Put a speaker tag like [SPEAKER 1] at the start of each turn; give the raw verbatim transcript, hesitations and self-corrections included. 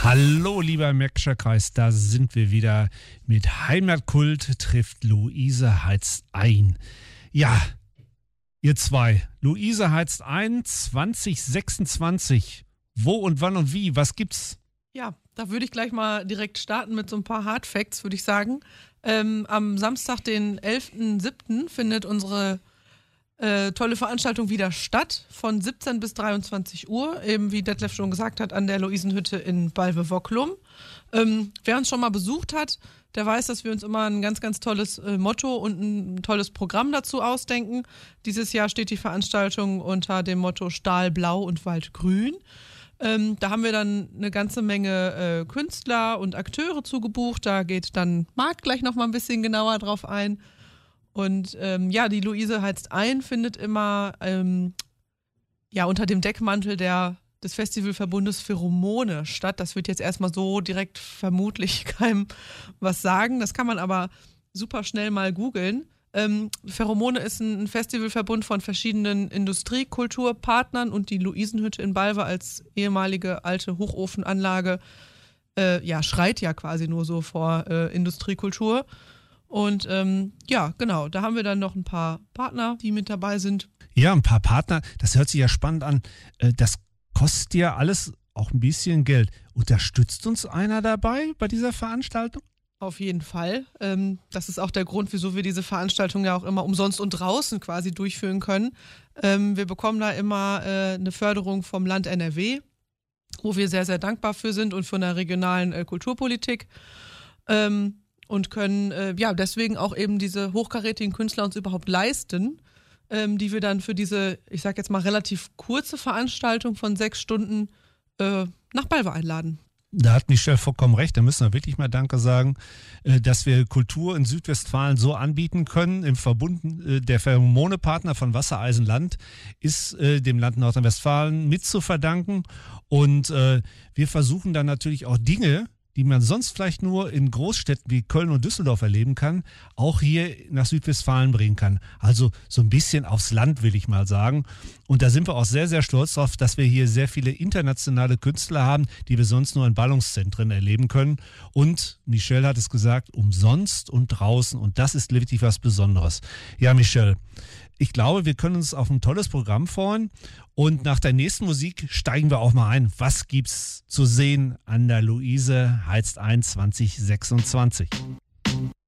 [SPEAKER 1] Hallo, lieber Märkischer Kreis, da sind wir wieder mit Heimatkult trifft Luise heizt ein. Ja, ihr zwei, Luise heizt ein, zwanzig sechsundzwanzig. Wo und wann und wie, was gibt's?
[SPEAKER 2] Ja, da würde ich gleich mal direkt starten mit so ein paar Hardfacts, würde ich sagen. Ähm, am Samstag, den elften siebten findet unsere Äh, tolle Veranstaltung wieder statt, von siebzehn bis dreiundzwanzig Uhr, eben wie Detlef schon gesagt hat, an der Luisenhütte in Balve-Wocklum. Ähm, wer uns schon mal besucht hat, der weiß, dass wir uns immer ein ganz, ganz tolles äh, Motto und ein tolles Programm dazu ausdenken. Dieses Jahr steht die Veranstaltung unter dem Motto Stahl blau und Wald grün. Ähm, da haben wir dann eine ganze Menge äh, Künstler und Akteure zugebucht. Da geht dann Marc gleich noch mal ein bisschen genauer drauf ein. Und ähm, ja, die Luise heizt ein findet immer ähm, ja, unter dem Deckmantel der, des Festivalverbundes Pheromone statt. Das wird jetzt erstmal so direkt vermutlich keinem was sagen. Das kann man aber super schnell mal googeln. Ähm, Pheromone ist ein Festivalverbund von verschiedenen Industriekulturpartnern und die Luisenhütte in Balve als ehemalige alte Hochofenanlage äh, ja, schreit ja quasi nur so vor äh, Industriekultur. Und ähm, ja, genau, da haben wir dann noch ein paar Partner, die mit dabei sind.
[SPEAKER 1] Ja, ein paar Partner, das hört sich ja spannend an. Das kostet ja alles auch ein bisschen Geld. Unterstützt uns einer dabei bei dieser Veranstaltung?
[SPEAKER 2] Auf jeden Fall. Ähm, das ist auch der Grund, wieso wir diese Veranstaltung ja auch immer umsonst und draußen quasi durchführen können. Ähm, wir bekommen da immer äh, eine Förderung vom Land N R W, wo wir sehr, sehr dankbar für sind und von der regionalen äh, Kulturpolitik. Ähm, Und können äh, ja deswegen auch eben diese hochkarätigen Künstler uns überhaupt leisten, ähm, die wir dann für diese, ich sag jetzt mal, relativ kurze Veranstaltung von sechs Stunden äh, nach Balve einladen.
[SPEAKER 1] Da hat Michelle vollkommen recht, da müssen wir wirklich mal Danke sagen, äh, dass wir Kultur in Südwestfalen so anbieten können. Im Verbund äh, der Pheromone-Partner von Wassereisenland ist äh, dem Land Nordrhein-Westfalen mit zu verdanken. Und äh, wir versuchen dann natürlich auch Dinge, die man sonst vielleicht nur in Großstädten wie Köln und Düsseldorf erleben kann, auch hier nach Südwestfalen bringen kann. Also so ein bisschen aufs Land, will ich mal sagen. Und da sind wir auch sehr, sehr stolz drauf, dass wir hier sehr viele internationale Künstler haben, die wir sonst nur in Ballungszentren erleben können. Und Michelle hat es gesagt, umsonst und draußen. Und das ist wirklich was Besonderes. Ja, Michelle, ich glaube, wir können uns auf ein tolles Programm freuen. Und nach der nächsten Musik steigen wir auch mal ein. Was gibt's zu sehen an der Luise heizt ein zwanzig sechsundzwanzig?